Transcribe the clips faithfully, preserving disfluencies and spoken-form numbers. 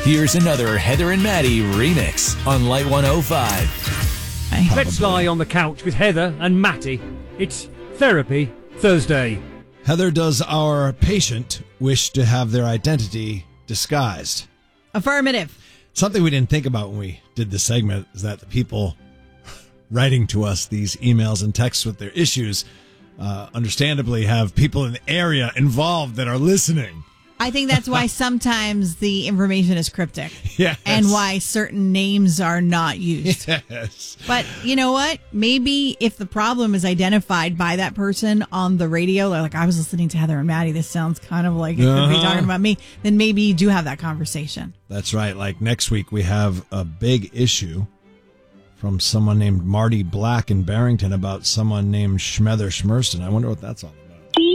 Here's another Heather and Maddie remix on Light one oh five. Let's lie on the couch with Heather and Matty. It's Therapy Thursday. Heather, does our patient wish to have their identity disguised? Affirmative. Something we didn't think about when we did this segment is that the people writing to us these emails and texts with their issues uh, understandably have people in the area involved that are listening. I think that's why sometimes the information is cryptic. Yes. And why certain names are not used. Yes. But you know what? Maybe if the problem is identified by that person on the radio, they're like, I was listening to Heather and Maddie. This sounds kind of like it uh-huh. could be talking about me. Then maybe you do have that conversation. That's right. Like next week, we have a big issue from someone named Marty Black in Barrington about someone named Schmether Schmerston. I wonder what that's all about.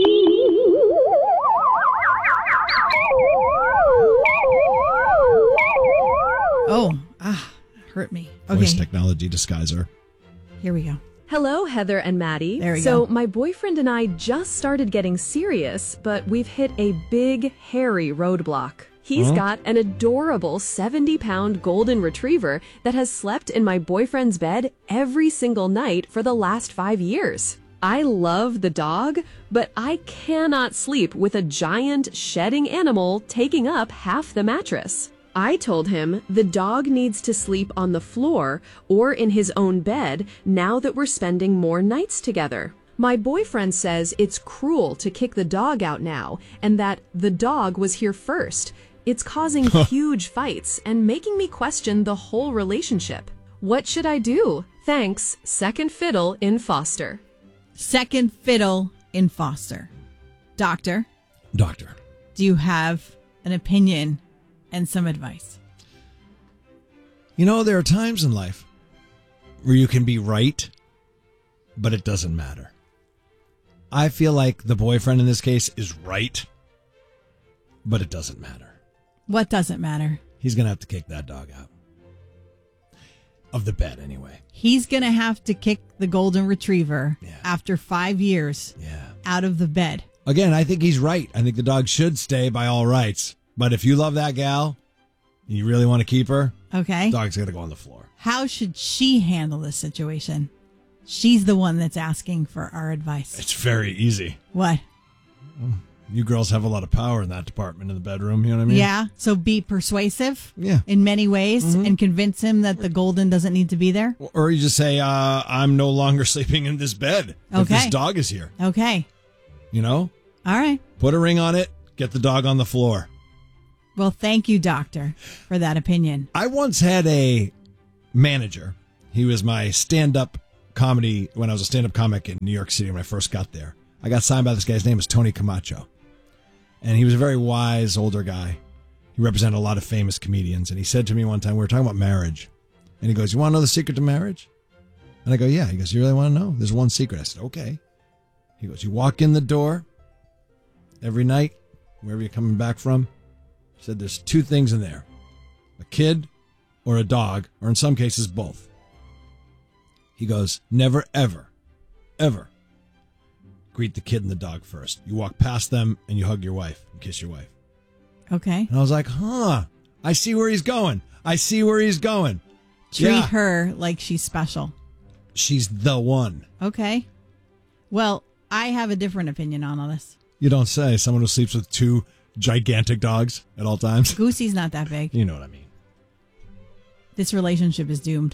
Oh, ah, hurt me. Okay. Voice technology disguiser. Here we go. Hello, Heather and Maddie. There we so, go. my boyfriend and I just started getting serious, but we've hit a big, hairy roadblock. He's Huh? got an adorable seventy-pound golden retriever that has slept in my boyfriend's bed every single night for the last five years. I love the dog, but I cannot sleep with a giant, shedding animal taking up half the mattress. I told him the dog needs to sleep on the floor or in his own bed now that we're spending more nights together. My boyfriend says it's cruel to kick the dog out now and that the dog was here first. It's causing huge fights and making me question the whole relationship. What should I do? Thanks, Second Fiddle in Foster. Second Fiddle in Foster. Doctor, Doctor. do you have an opinion and some advice? You know, there are times in life where you can be right, but it doesn't matter. I feel like the boyfriend in this case is right, but it doesn't matter. What doesn't matter? He's going to have to kick that dog out. Of the bed, anyway. He's going to have to kick the golden retriever Yeah. after five years Yeah. out of the bed. Again, I think he's right. I think the dog should stay by all rights. But if you love that gal, and you really want to keep her, Okay. dog's got to go on the floor. How should she handle this situation? She's the one that's asking for our advice. It's very easy. What? You girls have a lot of power in that department in the bedroom. You know what I mean? Yeah. So be persuasive Yeah. in many ways Mhm. and convince him that the golden doesn't need to be there. Or you just say, uh, I'm no longer sleeping in this bed if Okay. this dog is here. Okay. You know? All right. Put a ring on it. Get the dog on the floor. Well, thank you, doctor, for that opinion. I once had a manager. He was my stand-up comedy when I was a stand-up comic in New York City when I first got there. I got signed by this guy's name is Tony Camacho. And he was a very wise, older guy. He represented a lot of famous comedians. And he said to me one time, we were talking about marriage. And he goes, you want to know the secret to marriage? And I go, yeah. He goes, you really want to know? There's one secret. I said, okay. He goes, you walk in the door every night, wherever you're coming back from. He said, there's two things in there. A kid or a dog, or in some cases, both. He goes, never, ever, ever greet the kid and the dog first. You walk past them and you hug your wife and kiss your wife. Okay. And I was like, huh, I see where he's going. I see where he's going. Treat Yeah. her like she's special. She's the one. Okay. Well, I have a different opinion on all this. You don't say. Someone who sleeps with two gigantic dogs at all times. Goosey's not that big. You know what I mean. This relationship is doomed.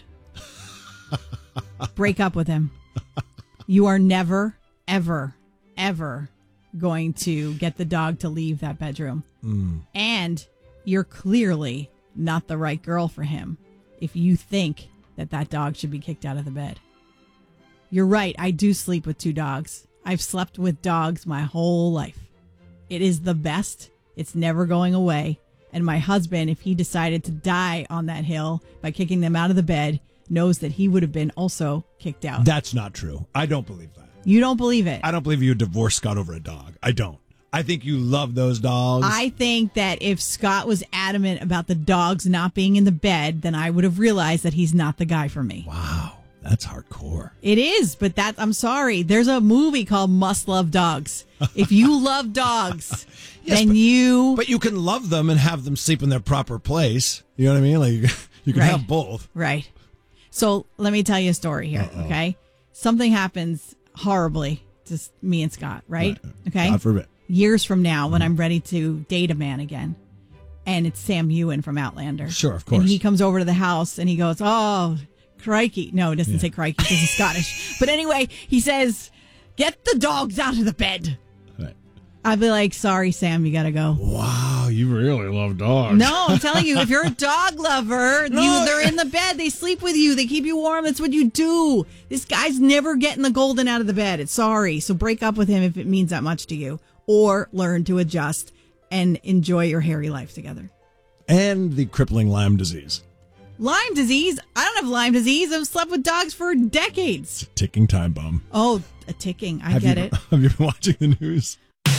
Break up with him. You are never, ever, ever going to get the dog to leave that bedroom. Mm. And you're clearly not the right girl for him if you think that that dog should be kicked out of the bed. You're right. I do sleep with two dogs. I've slept with dogs my whole life. It is the best. It's never going away. And my husband, if he decided to die on that hill by kicking them out of the bed, knows that he would have been also kicked out. That's not true. I don't believe that. You don't believe it? I don't believe you divorced Scott over a dog. I don't. I think you love those dogs. I think that if Scott was adamant about the dogs not being in the bed, then I would have realized that he's not the guy for me. Wow. That's hardcore. It is, but that I'm sorry. There's a movie called Must Love Dogs. If you love dogs, Yes, then but- you But you can love them and have them sleep in their proper place. You know what I mean? Like you, you can Right. have both. right. So let me tell you a story here. Uh-oh. Okay, something happens horribly to s- me and Scott. Right? Okay. God forbid. Years from now, when I'm ready to date a man again, and it's Sam Ewan from Outlander. Sure, of course. And he comes over to the house and he goes, "Oh, crikey!" No, it doesn't say crikey because he's Scottish. But anyway, he says, "Get the dogs out of the bed." Right. I'd be like, "Sorry, Sam, you gotta go." Wow, you really love dogs. No, I'm telling you, if you're a dog lover, No. you, they're in the bed. They sleep with you. They keep you warm. That's what you do. This guy's never getting the golden out of the bed. It's sorry. So break up with him if it means that much to you, or learn to adjust and enjoy your hairy life together. And the crippling Lyme disease. Lyme disease? I don't have Lyme disease. I've slept with dogs for decades. It's a ticking time bomb. Oh, a ticking. I have get you, it. Have you been watching the news?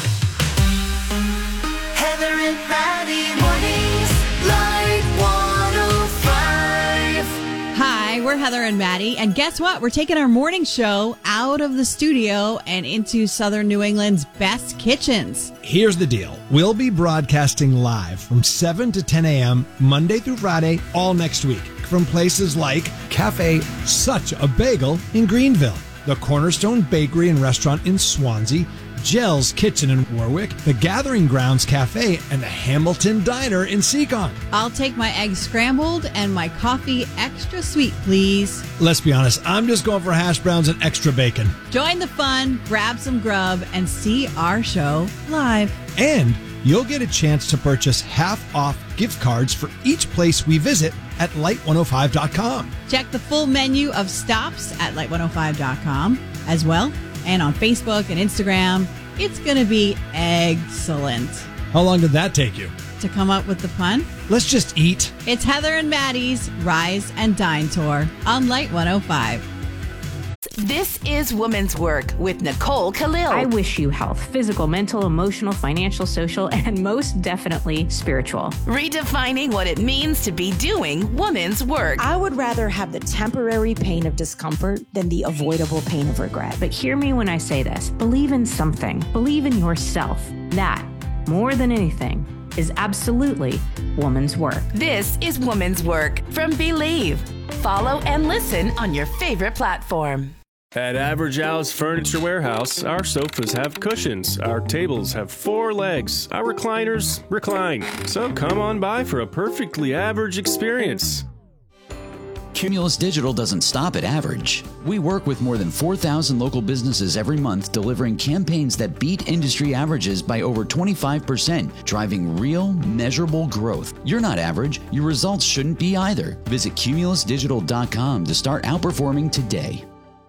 Heather and Maddie mornings, Light one oh five. Hi, we're Heather and Maddie, and guess what? We're taking our morning show out of the studio and into Southern New England's best kitchens. Here's the deal. We'll be broadcasting live from seven to ten a.m. Monday through Friday, all next week, from places like Cafe Such a Bagel in Greenville, the Cornerstone Bakery and Restaurant in Swansea, Jell's Kitchen in Warwick, the Gathering Grounds Cafe, and the Hamilton Diner in Seacon. I'll take my eggs scrambled and my coffee extra sweet, please. Let's be honest, I'm just going for hash browns and extra bacon. Join the fun, grab some grub, and see our show live. And you'll get a chance to purchase half-off gift cards for each place we visit at light one oh five dot com. Check the full menu of stops at light one oh five dot com as well, and on Facebook and Instagram. It's going to be excellent. How long did that take you? To come up with the pun, Let's just eat. it's Heather and Maddie's Rise and Dine Tour on Light one oh five. This is Woman's Work with Nicole Khalil. I wish you health, physical, mental, emotional, financial, social, and most definitely spiritual. Redefining what it means to be doing woman's work. I would rather have the temporary pain of discomfort than the avoidable pain of regret. But hear me when I say this. Believe in something. Believe in yourself. That, more than anything, is absolutely woman's work. This is Woman's Work from Believe. Follow and listen on your favorite platform. At Average Al's Furniture Warehouse, our sofas have cushions, our tables have four legs, our recliners recline. So come on by for a perfectly average experience. Cumulus Digital doesn't stop at average. We work with more than four thousand local businesses every month, delivering campaigns that beat industry averages by over twenty-five percent, driving real, measurable growth. You're not average. Your results shouldn't be either. Visit cumulus digital dot com to start outperforming today.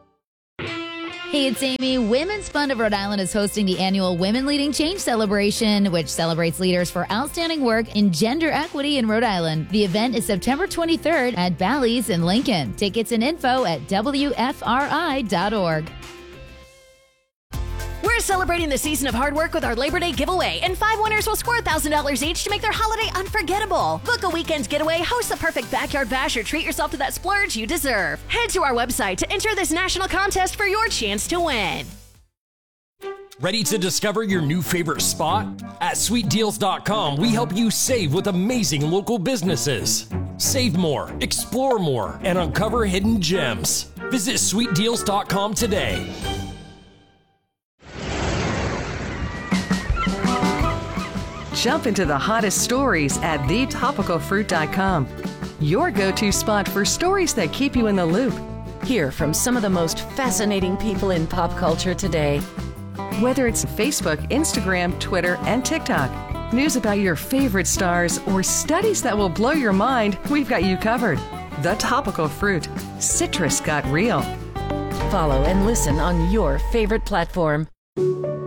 Hey, it's Amy. Women's Fund of Rhode Island is hosting the annual Women Leading Change Celebration, which celebrates leaders for outstanding work in gender equity in Rhode Island. The event is September twenty-third at Bally's in Lincoln. Tickets and info at W F R I dot org. We're celebrating the season of hard work with our Labor Day giveaway, and five winners will score one thousand dollars each to make their holiday unforgettable. Book a weekend getaway, host the perfect backyard bash, or treat yourself to that splurge you deserve. Head to our website to enter this national contest for your chance to win. Ready to discover your new favorite spot? At sweet deals dot com, we help you save with amazing local businesses. Save more, explore more, and uncover hidden gems. Visit sweet deals dot com today. Jump into the hottest stories at the topical fruit dot com. Your go-to spot for stories that keep you in the loop. Hear from some of the most fascinating people in pop culture today. Whether it's Facebook, Instagram, Twitter, and TikTok, news about your favorite stars, or studies that will blow your mind, we've got you covered. The Topical Fruit. Citrus got real. Follow and listen on your favorite platform.